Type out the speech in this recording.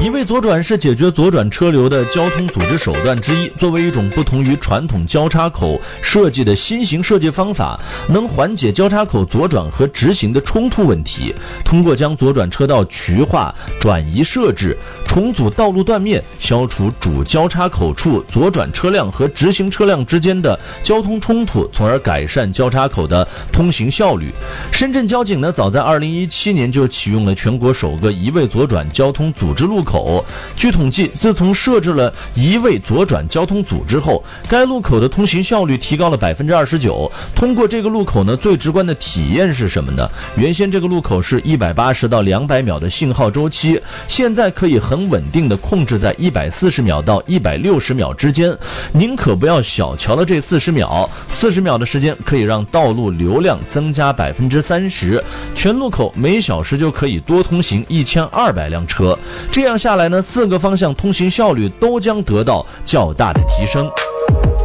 一味左转是解决左转车流的交通组织手段之一，作为一种不同于传统交叉口设计的新型设计方法，能缓解交叉口左转和直行的冲突问题。通过将左转车道渠化、转移设置、重组道路断面，消除主交叉口处左转车辆和直行车辆之间的交通冲突，从而改善交叉口的通行效率。深圳交警呢，早在2017年就启用了全国首个一味左转交通组织路口。据统计，自从设置了一味左转交通组织后，该路口的通行效率提高了 29%。 通过这个路口呢，最直观的体验是什么呢？原先这个路口是180到200秒的信号周期，现在可以很稳定的控制在140秒到160秒之间。您可不要小瞧了这40秒，40秒的时间可以让道路流量增加 30%， 全路口每小时就可以多通行1200辆车。这样下来呢，4个方向通行效率都将得到较大的提升。